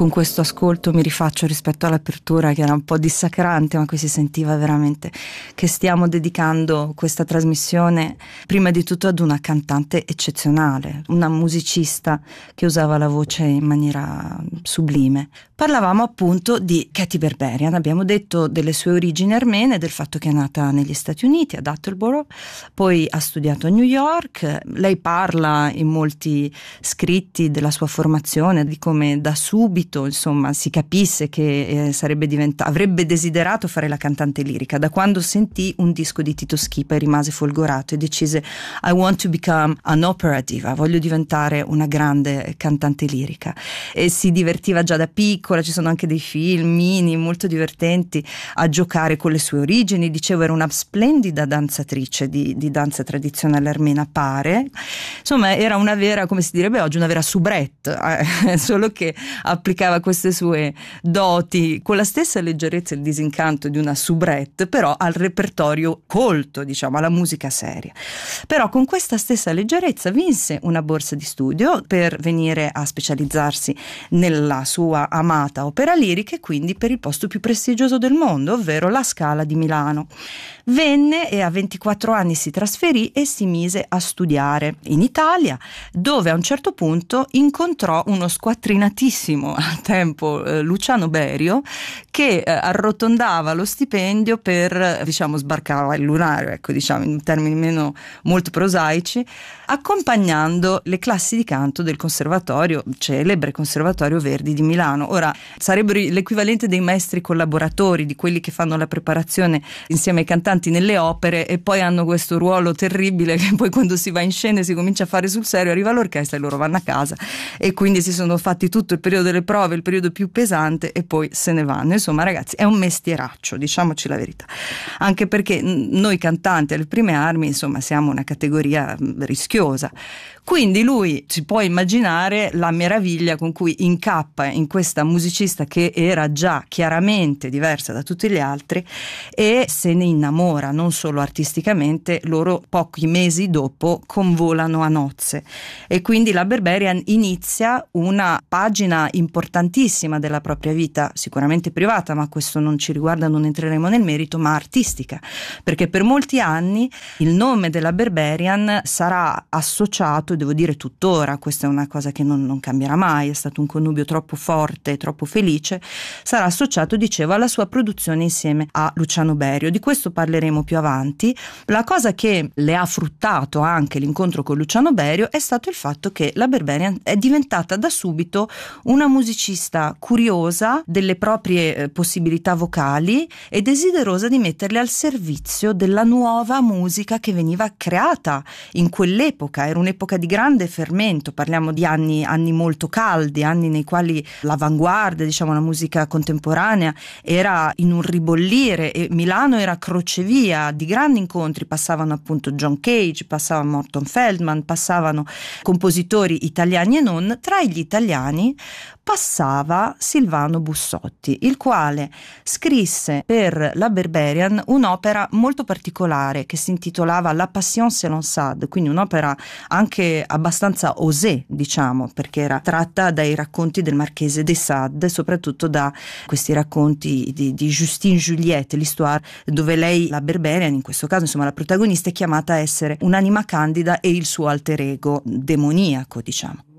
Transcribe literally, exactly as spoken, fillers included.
con questo ascolto mi rifaccio rispetto all'apertura, che era un po' dissacrante, ma qui si sentiva veramente che stiamo dedicando questa trasmissione prima di tutto ad una cantante eccezionale, una musicista che usava la voce in maniera sublime. Parlavamo appunto di Katy Berberian, abbiamo detto delle sue origini armene, del fatto che è nata negli Stati Uniti, ad Attleboro, poi ha studiato a New York. Lei parla in molti scritti della sua formazione, di come da subito insomma si capisse che eh, sarebbe diventata, avrebbe desiderato fare la cantante lirica, da quando sentì un disco di Tito Schipa e rimase folgorato e decise I want to become an opera diva, voglio diventare una grande cantante lirica, e si divertiva già da piccola. Ci sono anche dei film mini molto divertenti a giocare con le sue origini. Dicevo, era una splendida danzatrice di, di danza tradizionale armena, pare, insomma era una vera, come si direbbe oggi, una vera soubrette, eh, solo che applicava queste sue doti con la stessa leggerezza e il disincanto di una soubrette, però al repertorio colto, diciamo, alla musica seria. Però con questa stessa leggerezza vinse una borsa di studio per venire a specializzarsi nella sua amata opera lirica, e quindi per il posto più prestigioso del mondo, ovvero la Scala di Milano. Venne e a ventiquattro anni si trasferì e si mise a studiare in Italia, dove a un certo punto incontrò uno squattrinatissimo al tempo eh, Luciano Berio, che eh, arrotondava lo stipendio per, eh, diciamo, sbarcava il lunario, ecco, diciamo in termini meno molto prosaici, accompagnando le classi di canto del conservatorio, celebre Conservatorio Verdi di Milano. Ora, sarebbero l'equivalente dei maestri collaboratori, di quelli che fanno la preparazione insieme ai cantanti nelle opere e poi hanno questo ruolo terribile che poi quando si va in scena e si comincia a fare sul serio arriva l'orchestra e loro vanno a casa, e quindi si sono fatti tutto il periodo delle prove, il periodo più pesante, e poi se ne vanno. Insomma, ragazzi, è un mestieraccio, diciamoci la verità, anche perché noi cantanti alle prime armi, insomma, siamo una categoria rischiosa. Quindi lui, si può immaginare la meraviglia con cui incappa in questa musicista che era già chiaramente diversa da tutti gli altri, e se ne innamora, non solo artisticamente. Loro pochi mesi dopo convolano a nozze, e quindi la Berberian inizia una pagina importantissima della propria vita, sicuramente privata, ma questo non ci riguarda, non entreremo nel merito, ma artistica, perché per molti anni il nome della Berberian sarà associato, devo dire tuttora, questa è una cosa che non, non cambierà mai, è stato un connubio troppo forte, troppo felice, sarà associato, dicevo, alla sua produzione insieme a Luciano Berio. Di questo parleremo più avanti. La cosa che le ha fruttato anche l'incontro con Luciano Berio è stato il fatto che la Berberian è diventata da subito una musicista curiosa delle proprie eh, possibilità vocali e desiderosa di metterle al servizio della nuova musica che veniva creata in quell'epoca. Era un'epoca di grande fermento, parliamo di anni, anni molto caldi, anni nei quali l'avanguardia, diciamo la musica contemporanea, era in un ribollire, e Milano era crocevia di grandi incontri. Passavano appunto John Cage, passava Morton Feldman, passavano compositori italiani e non. Tra gli italiani passava Silvano Bussotti, il quale scrisse per la Berberian un'opera molto particolare che si intitolava La Passion selon Sade, quindi un'opera anche abbastanza osé, diciamo, perché era tratta dai racconti del Marchese de Sade, soprattutto da questi racconti di, di Justine Juliette, l'histoire, dove lei, la Berberian, in questo caso insomma la protagonista, è chiamata a essere un'anima candida e il suo alter ego demoniaco, diciamo.